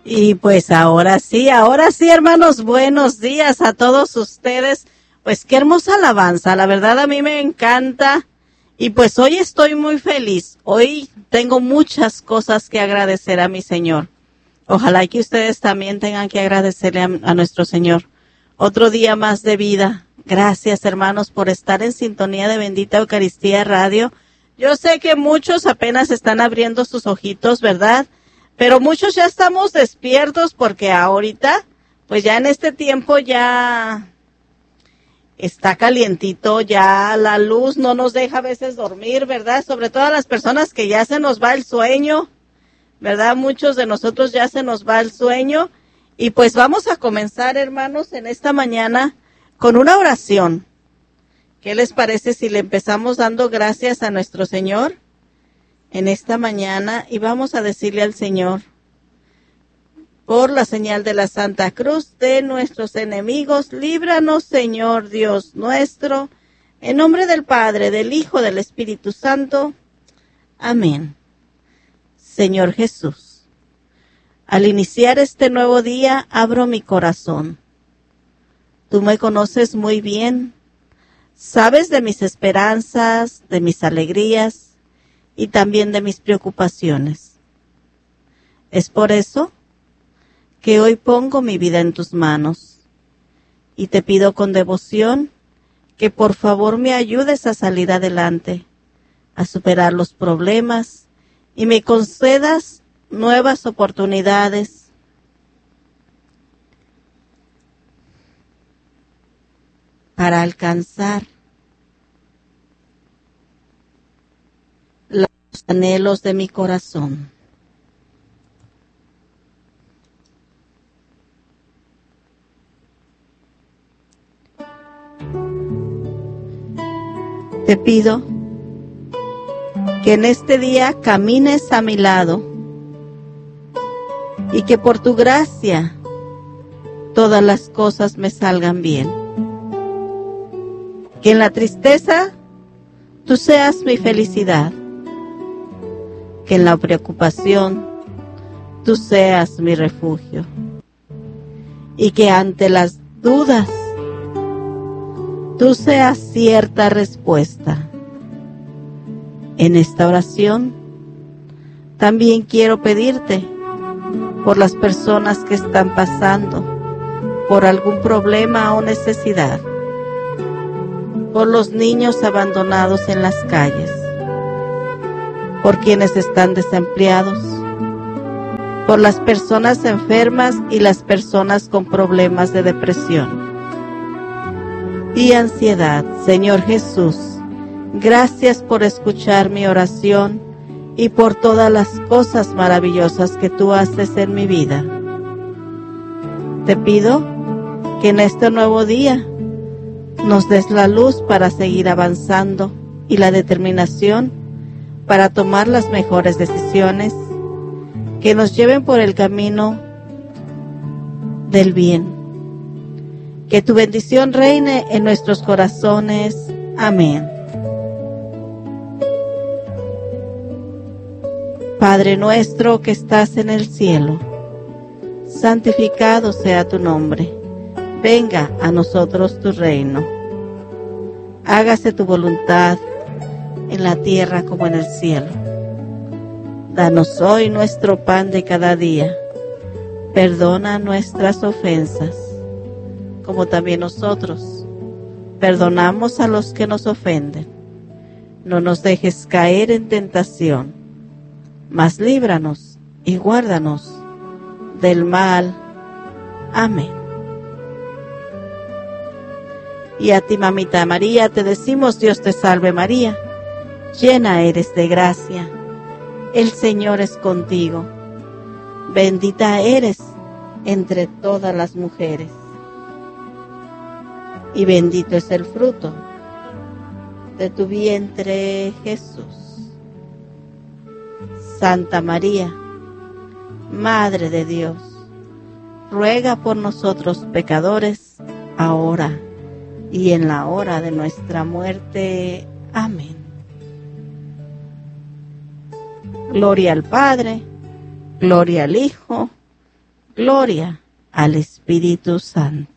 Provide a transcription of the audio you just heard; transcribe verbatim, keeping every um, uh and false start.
Y pues ahora sí, ahora sí, hermanos, buenos días a todos ustedes. Pues qué hermosa alabanza, la verdad a mí me encanta. Y pues hoy estoy muy feliz. Hoy tengo muchas cosas que agradecer a mi Señor. Ojalá que ustedes también tengan que agradecerle a, a nuestro Señor. Otro día más de vida. Gracias, hermanos, por estar en sintonía de Bendita Eucaristía Radio. Yo sé que muchos apenas están abriendo sus ojitos, ¿verdad? Pero muchos ya estamos despiertos porque ahorita, pues ya en este tiempo ya está calientito, ya la luz no nos deja a veces dormir, ¿verdad? Sobre todo a las personas que ya se nos va el sueño, ¿verdad? Muchos de nosotros ya se nos va el sueño. Y pues vamos a comenzar, hermanos, en esta mañana con una oración. ¿Qué les parece si le empezamos dando gracias a nuestro Señor en esta mañana? Y vamos a decirle al Señor, por la señal de la Santa Cruz de nuestros enemigos, líbranos, Señor Dios nuestro, en nombre del Padre, del Hijo, del Espíritu Santo. Amén. Señor Jesús, al iniciar este nuevo día, abro mi corazón. Tú me conoces muy bien, sabes de mis esperanzas, de mis alegrías y también de mis preocupaciones. Es por eso que hoy pongo mi vida en tus manos y te pido con devoción que por favor me ayudes a salir adelante, a superar los problemas y me concedas nuevas oportunidades para alcanzar los anhelos de mi corazón. Te pido que en este día camines a mi lado y que por tu gracia todas las cosas me salgan bien. Que en la tristeza tú seas mi felicidad. Que en la preocupación tú seas mi refugio. Y que ante las dudas tú seas cierta respuesta. En esta oración también quiero pedirte por las personas que están pasando por algún problema o necesidad, por los niños abandonados en las calles, por quienes están desempleados, por las personas enfermas y las personas con problemas de depresión y ansiedad. Señor Jesús, gracias por escuchar mi oración y por todas las cosas maravillosas que tú haces en mi vida. Te pido que en este nuevo día nos des la luz para seguir avanzando y la determinación para tomar las mejores decisiones que nos lleven por el camino del bien. Que tu bendición reine en nuestros corazones. Amén. Padre nuestro que estás en el cielo, santificado sea tu nombre. Venga a nosotros tu reino. Hágase tu voluntad en la tierra como en el cielo. Danos hoy nuestro pan de cada día. Perdona nuestras ofensas, como también nosotros perdonamos a los que nos ofenden. No nos dejes caer en tentación, mas líbranos y guárdanos del mal. Amén. Y a ti, mamita María, te decimos: Dios te salve María, llena eres de gracia, el Señor es contigo, bendita eres entre todas las mujeres, y bendito es el fruto de tu vientre, Jesús. Santa María, Madre de Dios, ruega por nosotros pecadores, ahora y en la hora de nuestra muerte. Amén. Gloria al Padre, gloria al Hijo, Gloria al Espíritu Santo.